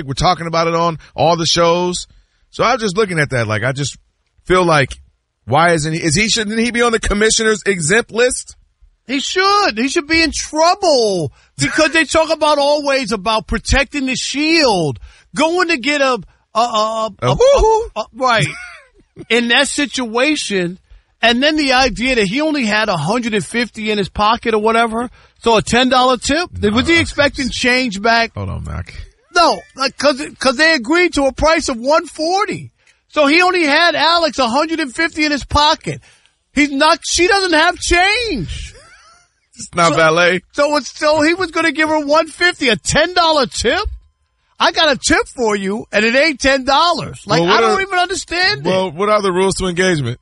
We're talking about it on all the shows. So I was just looking at that. Like, I just feel like, why isn't he? Shouldn't he be on the commissioner's exempt list? He should. He should be in trouble because they talk about always about protecting the shield, going to get a right in that situation. And then the idea that he only had $150 in his pocket or whatever, so a $10 tip. Was he expecting change back? Hold on, Mac. No, because they agreed to a price of $140. So he only had Alex $150 in his pocket. She doesn't have change. It's not valet. So he was going to give her $150, a $10 tip. I got a tip for you, and it ain't $10. Like, I don't even understand it. Well, what are the rules to engagement?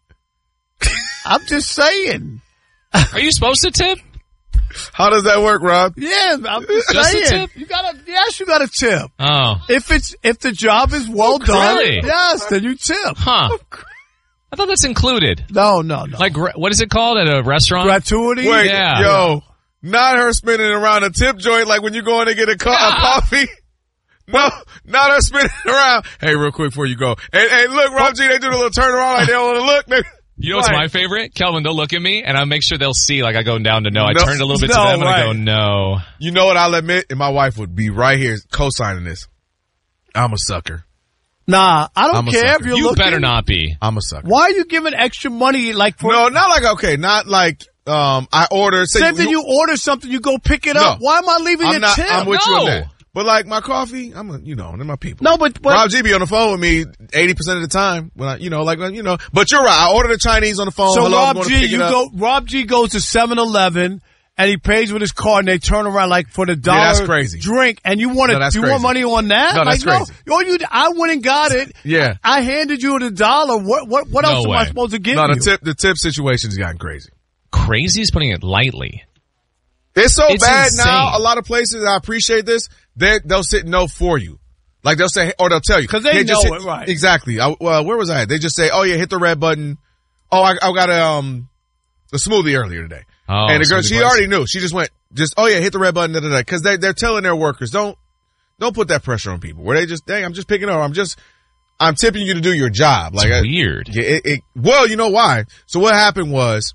I'm just saying. Are you supposed to tip? How does that work, Rob? Yeah, I'm just saying. A tip? You got a tip. Oh. If the job is well done, really? yes, then you tip. Huh. I thought that's included. No. Like, what is it called at a restaurant? Gratuity? Wait, yeah. Yo, not her spinning around a tip joint like when you go in to get a coffee. No, not her spinning around. Hey, real quick before you go. Hey, look, Rob G, they do the little turnaround like they don't want to look. You know what's my favorite? Kelvin, they'll look at me, and I make sure they'll see, like, I go down to no. I turn it a little bit to them, and I go, no. You know what I'll admit? And my wife would be right here co-signing this. I'm a sucker. Nah, I don't care if you're looking. You better not be. I'm a sucker. Why are you giving extra money, like, for... No, not like, okay, not like, I order... Same thing you order something, you go pick it up. Why am I leaving a tip? I'm with you on that. But like my coffee, they're my people. No, but Rob G be on the phone with me 80% of the time. When but you're right. I order the Chinese on the phone. So Rob G goes to 7-Eleven and he pays with his card and they turn around like for the $1 that's crazy. Drink and you want want money on that? No, that's crazy. I went and got it. Yeah. I handed you the $1. What else am I supposed to give you? No, the tip situation's gotten crazy. Crazy is putting it lightly. It's bad insane. now. A lot of places, I appreciate this. They'll sit no for you. Like they'll say, or they'll tell you. Cause they know it, right. Exactly. Where was I at? They just say, oh yeah, hit the red button. Oh, I got a smoothie earlier today. Oh, and the girl, she already knew. She just went, oh yeah, hit the red button, Cause they're telling their workers, don't put that pressure on people. Where they just, I'm just picking up. I'm tipping you to do your job. Like, it's weird. Well, you know why? So what happened was,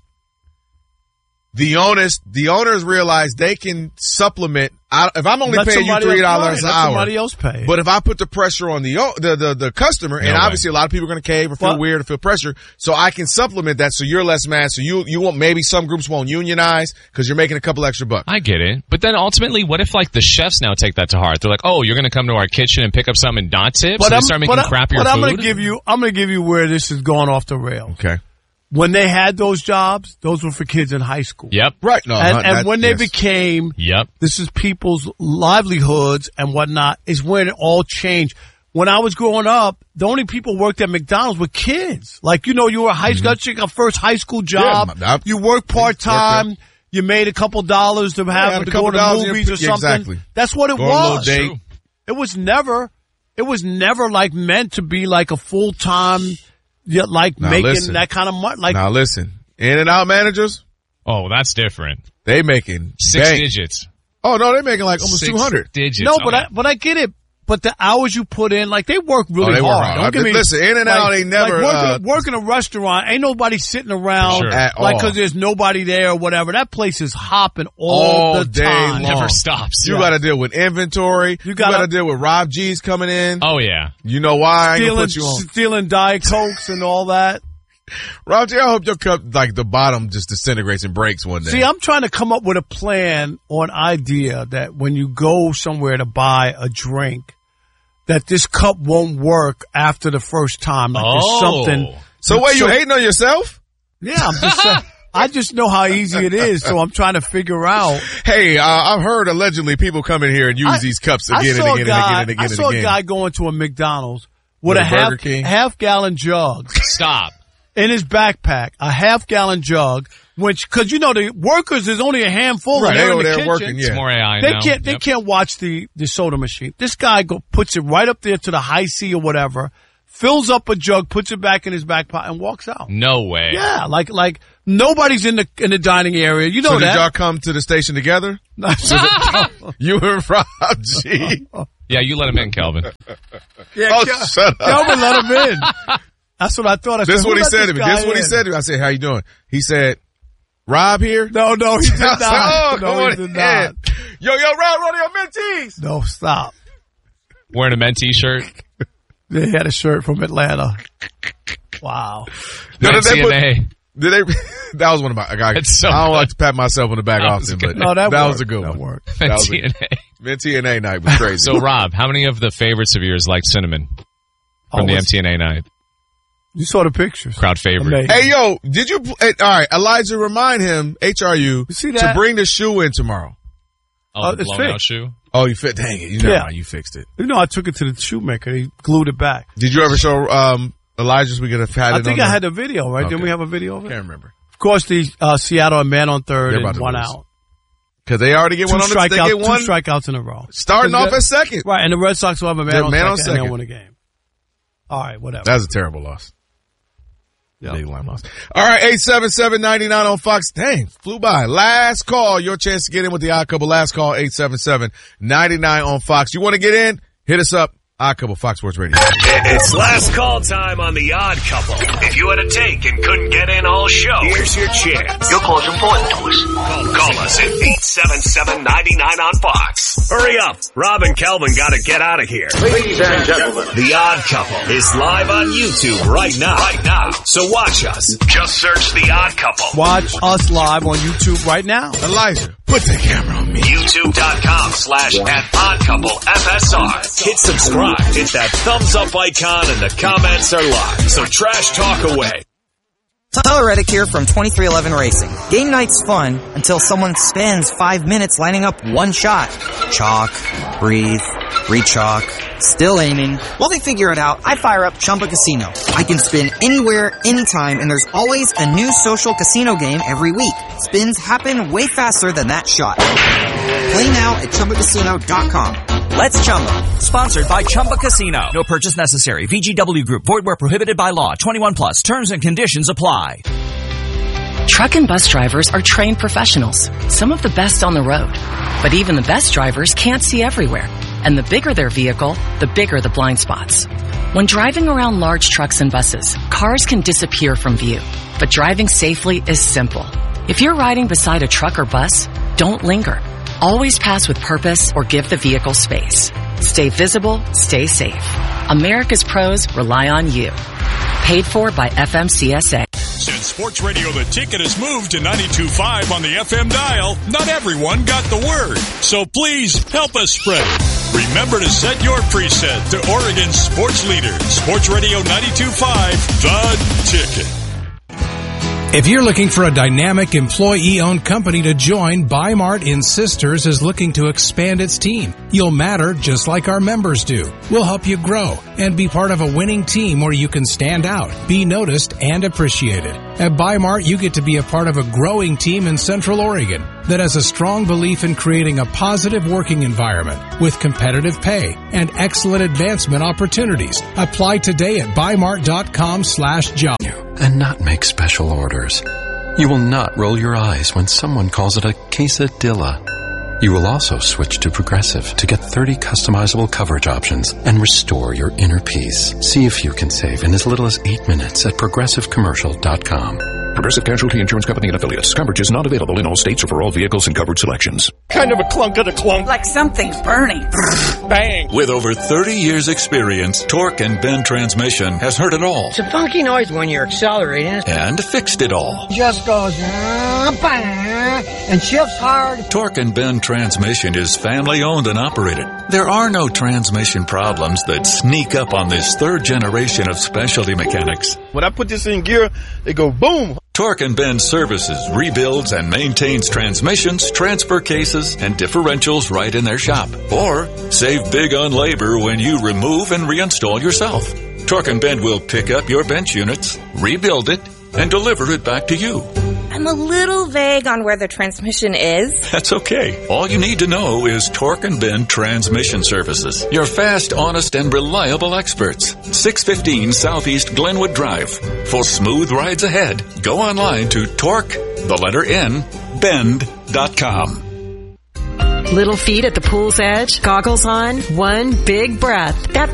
the owners realized they can supplement. If I'm only paying you $3 an hour, somebody else pay. But if I put the pressure on the customer, and obviously a lot of people are going to cave or feel weird or feel pressure, so I can supplement that so you're less mad. So you won't. Maybe some groups won't unionize because you're making a couple extra bucks. I get it, but then ultimately, what if like the chefs now take that to heart? They're like, oh, you're going to come to our kitchen and pick up something and not tip, so they start making crappier food. But I'm going to give you where this is going off the rails. Okay. When they had those jobs, those were for kids in high school. Yep. Right. No, and when they became, this is people's livelihoods and whatnot, is when it all changed. When I was growing up, the only people worked at McDonald's were kids. Like, you were a high school, a first high school job. Yeah, you worked part-time. You made a couple dollars to have to go to the movies or something. Exactly. That's what it was. It was never like meant to be like a full-time, making that kind of money. Like, now listen, In-N-Out managers. Oh, that's different. They making 6 digits. Oh no, they making like almost 200 digits. No, but I get it. But the hours you put in, like, they work really hard. Don't get me. Listen, In-N-Out ain't never working a restaurant. Ain't nobody sitting around because there's nobody there or whatever. That place is hopping all the time. Never stops. You got to deal with inventory. You got to deal with Rob G's coming in. Oh yeah. You know why? I ain't gonna put you on stealing Diet Cokes and all that. Rob G, I hope your cup, like the bottom, just disintegrates and breaks one day. See, I'm trying to come up with a plan or an idea that when you go somewhere to buy a drink, that this cup won't work after the first time. Like there's something. So wait, you hating on yourself? Yeah, I'm just saying. I just know how easy it is, so I'm trying to figure out. Hey, I've heard allegedly people come in here and use these cups again and again. I saw a guy going to a McDonald's with a half-gallon jug. Stop. In his backpack, a half-gallon jug, because the workers, there's only a handful right, in the kitchen. Working, It's more AI They can't watch the soda machine. This guy puts it right up there to the high C or whatever, fills up a jug, puts it back in his back pocket, and walks out. No way. Yeah, like nobody's in the dining area. So did y'all come to the station together? You and Rob G. Yeah, you let him in, Kelvin. Yeah, shut up. Kelvin let him in. That's what I thought. This is what he said to me. This is what he said to me. I said, how you doing? He said, Rob here? No, he did not. No, he did not. Yo, Rob, run your mentees. No, stop. Wearing a mentee shirt? They had a shirt from Atlanta. Wow. TNA. That was one of my guys. I don't like to pat myself on the back often, but that was a good one. That worked. TNA night was crazy. So, Rob, how many of the favorites of yours like cinnamon from the MTNA night? You saw the pictures. Crowd favorite. Amazing. Hey, yo, did you? All right, Elijah, remind him, HRU, to bring the shoe in tomorrow. Oh, the blown out shoe? Oh, you fit? Dang it! You fixed it. You know, I took it to the shoemaker. He glued it back. Did you ever show Elijah's? We could have had it. I think I had the video, right? Okay. Didn't we have a video of it? Can't remember. Of course, the Seattle man on third and one out. Because they already get one on the strikeout. Two strikeouts in a row. Starting off at second. Right, and the Red Sox will have a man on second and they'll win a game. All right, whatever. That's a terrible loss. Yep. Big line loss. All right, 877-99 on Fox. Dang, flew by. Last call. Your chance to get in with the Odd Couple. Last call, 877-99 on Fox. You want to get in? Hit us up. Odd Couple, Fox Sports Radio. It's last call time on the Odd Couple. If you had a take and couldn't get in all show, here's your chance. Your call's important to us. Call us at 877-99 on Fox. Hurry up. Rob and Kelvin got to get out of here. Ladies and gentlemen, the Odd Couple is live on YouTube right now. So watch us. Just search the Odd Couple. Watch us live on YouTube right now. Elijah, put the camera on me. YouTube.com/@OddCoupleFSR. Hit subscribe. Hit that thumbs up icon and the comments are live. So trash talk away. Tyler Reddick here from 2311 Racing. Game night's fun until someone spends 5 minutes lining up one shot. Chalk, breathe, re-chalk, still aiming. While they figure it out, I fire up Chumba Casino. I can spin anywhere, anytime, and there's always a new social casino game every week. Spins happen way faster than that shot. Play now at ChumbaCasino.com. Let's Chumba. Sponsored by Chumba Casino. No purchase necessary. VGW Group. Void where prohibited by law. 21 plus. Terms and conditions apply. Truck and bus drivers are trained professionals. Some of the best on the road. But even the best drivers can't see everywhere. And the bigger their vehicle, the bigger the blind spots. When driving around large trucks and buses, cars can disappear from view. But driving safely is simple. If you're riding beside a truck or bus, don't linger. Always pass with purpose or give the vehicle space. Stay visible, stay safe. America's pros rely on you. Paid for by FMCSA. Since Sports Radio The Ticket has moved to 92.5 on the FM dial, not everyone got the word. So please help us spread it. Remember to set your preset to Oregon's sports leader, Sports Radio 92.5, The Ticket. If you're looking for a dynamic employee-owned company to join, Bi-Mart in Sisters is looking to expand its team. You'll matter just like our members do. We'll help you grow and be part of a winning team where you can stand out, be noticed, and appreciated. At Bi-Mart, you get to be a part of a growing team in Central Oregon that has a strong belief in creating a positive working environment with competitive pay and excellent advancement opportunities. Apply today at Bi-Mart.com/job. And not make special orders. You will not roll your eyes when someone calls it a quesadilla. You will also switch to Progressive to get 30 customizable coverage options and restore your inner peace. See if you can save in as little as 8 minutes at ProgressiveCommercial.com. Progressive Casualty Insurance Company and Affiliates. Coverage is not available in all states or for all vehicles and covered selections. Kind of a clunk of the clunk. Like something's burning. Bang. With over 30 years experience, Torque and Bend Transmission has heard it all. It's a funky noise when you're accelerating. And fixed it all. Just goes and shifts hard. Torque and Bend Transmission is family owned and operated. There are no transmission problems that sneak up on this third generation of specialty mechanics. When I put this in gear, it go boom. Torque and Bend services, rebuilds, and maintains transmissions, transfer cases, and differentials right in their shop. Or save big on labor when you remove and reinstall yourself. Torque and Bend will pick up your bench units, rebuild it, and deliver it back to you. I'm a little vague on where the transmission is. That's okay. All you need to know is Torque and Bend Transmission Services. Your fast, honest, and reliable experts. 615 Southeast Glenwood Drive. For smooth rides ahead, go online to Torque, the letter N, Bend.com. Little feet at the pool's edge, goggles on, one big breath. That